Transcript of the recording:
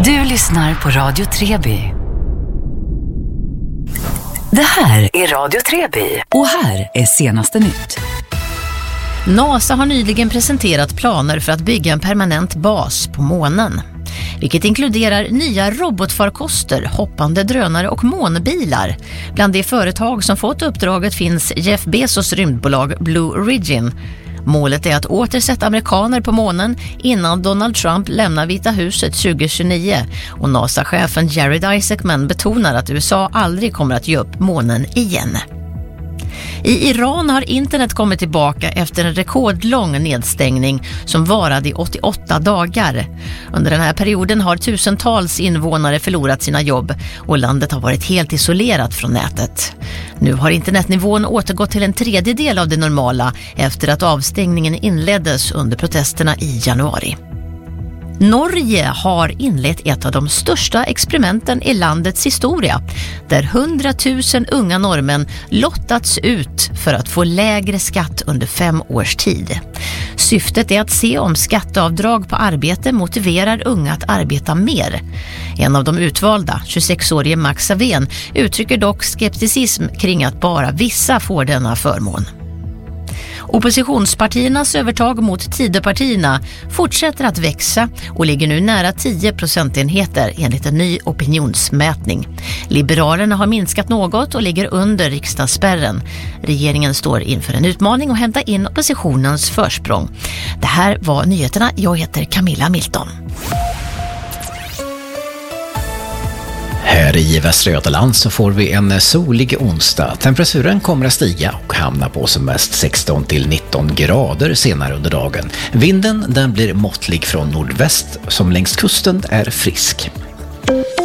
Du lyssnar på Radio Treby. Det här är Radio Treby. Och här är senaste nytt. NASA har nyligen presenterat planer för att bygga en permanent bas på månen. Vilket inkluderar nya robotfarkoster, hoppande drönare och månbilar. Bland de företag som fått uppdraget finns Jeff Bezos rymdbolag Blue Origin. Målet är att återsätta amerikaner på månen innan Donald Trump lämnar Vita huset 2029. Och NASA-chefen Jared Isaacman betonar att USA aldrig kommer att ge upp månen igen. I Iran har internet kommit tillbaka efter en rekordlång nedstängning som varade i 88 dagar. Under den här perioden har tusentals invånare förlorat sina jobb och landet har varit helt isolerat från nätet. Nu har internetnivån återgått till en tredjedel av det normala efter att avstängningen inleddes under protesterna i januari. Norge har inlett ett av de största experimenten i landets historia, där 100 000 unga norrmän lottats ut för att få lägre skatt under 5 års tid. Syftet är att se om skatteavdrag på arbete motiverar unga att arbeta mer. En av de utvalda, 26-årige Max Saven, uttrycker dock skepticism kring att bara vissa får denna förmån. Oppositionspartiernas övertag mot Tidöpartierna fortsätter att växa och ligger nu nära 10 procentenheter enligt en ny opinionsmätning. Liberalerna har minskat något och ligger under riksdagsspärren. Regeringen står inför en utmaning att hämta in oppositionens försprång. Det här var nyheterna. Jag heter Camilla Milton. Här i Västra Götaland så får vi en solig onsdag. Temperaturen kommer att stiga och hamna på som mest 16 till 19 grader senare under dagen. Vinden den blir måttlig från nordväst som längs kusten är frisk.